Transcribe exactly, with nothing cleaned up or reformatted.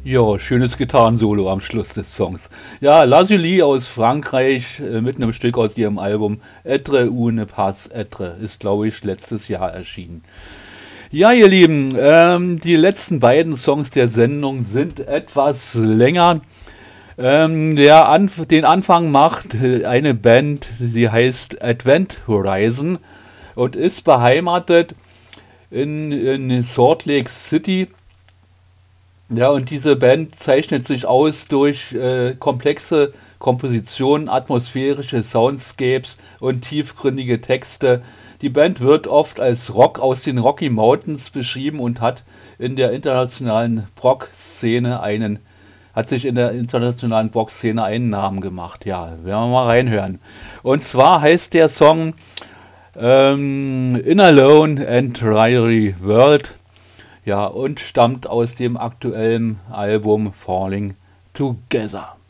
Ja, schönes Gitarrensolo am Schluss des Songs. Ja, Lazuli aus Frankreich äh, mit einem Stück aus ihrem Album Etre ou ne pas etre ist, glaube ich, letztes Jahr erschienen. Ja, ihr Lieben, ähm, die letzten beiden Songs der Sendung sind etwas länger. Ähm, der Anf den Anfang macht äh, eine Band, die heißt Advent Horizon und ist beheimatet in, in Salt Lake City. Ja, und diese Band zeichnet sich aus durch äh, komplexe Kompositionen, atmosphärische Soundscapes und tiefgründige Texte. Die Band wird oft als Rock aus den Rocky Mountains beschrieben und hat in der internationalen Rock-Szene einen, hat sich in der internationalen Rock-Szene einen Namen gemacht. Ja, werden wir mal reinhören. Und zwar heißt der Song ähm, In a Lone and Dreary World. Ja, und stammt aus dem aktuellen Album Falling Together.